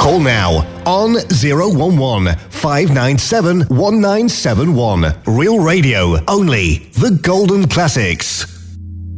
Call now on 011 597 1971. Real Radio, only the golden classics.